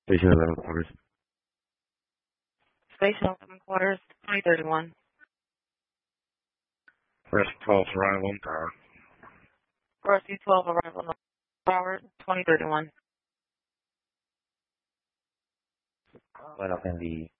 Station 11 quarters. Station 11 quarters, 2031. Rest 12 arrival on tower. Rusty 12 arrival on tower, 2031. Well, can the